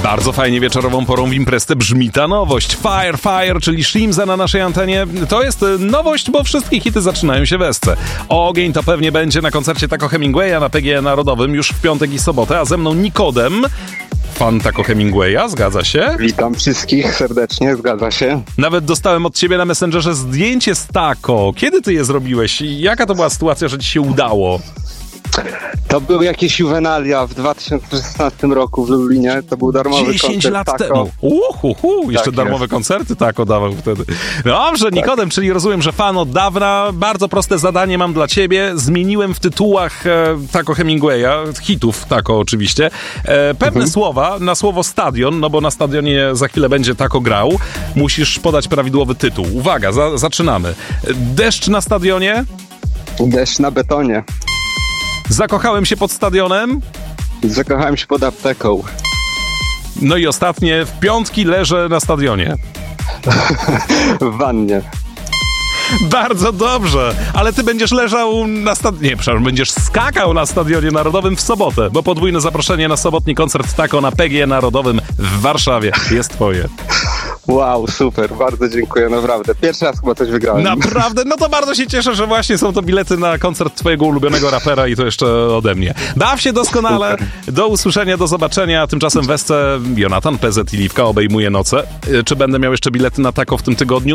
Bardzo fajnie wieczorową porą w imprezę brzmi ta nowość. Fire, czyli Shrimza na naszej antenie. To jest nowość, bo wszystkie hity zaczynają się w Esce. Ogień to pewnie będzie na koncercie Taco Hemingwaya na PGE Narodowym już w piątek i sobotę, a ze mną Nikodem. Fan Taco Hemingwaya, zgadza się? Witam wszystkich serdecznie, zgadza się. Nawet dostałem od ciebie na Messengerze zdjęcie z Taco. Kiedy ty je zrobiłeś? Jaka to była sytuacja, że ci się udało? To były jakieś juwenalia w 2016 roku w Lublinie. To był darmowy 10 koncert lat Taco. temu. Jeszcze Tak darmowe jest. koncerty Taco dawał wtedy. Dobrze, Nikodem, czyli rozumiem, że fan od dawna. Bardzo proste zadanie mam dla ciebie. Zmieniłem w tytułach Taco Hemingwaya, hitów Taco oczywiście, pewne słowa na słowo stadion, no bo na stadionie za chwilę będzie Taco grał. Musisz podać prawidłowy tytuł. Uwaga, zaczynamy. Deszcz na stadionie. Deszcz na betonie. Zakochałem się pod stadionem. Zakochałem się pod apteką. No i ostatnie, w piątki leżę na stadionie. W wannie. Bardzo dobrze, ale ty będziesz leżał na stadionie, nie, przepraszam, będziesz skakał na Stadionie Narodowym w sobotę, bo podwójne zaproszenie na sobotni koncert Taco na PGE Narodowym w Warszawie jest twoje. Wow, super, bardzo dziękuję, naprawdę. Pierwszy raz chyba coś wygrałem. Naprawdę? No to bardzo się cieszę, że właśnie są to bilety na koncert twojego ulubionego rapera i to jeszcze ode mnie. Baw się doskonale, do usłyszenia, do zobaczenia, tymczasem w Esce Jonatan, PZ i Liwka obejmuje noce. Czy będę miał jeszcze bilety na Taco w tym tygodniu?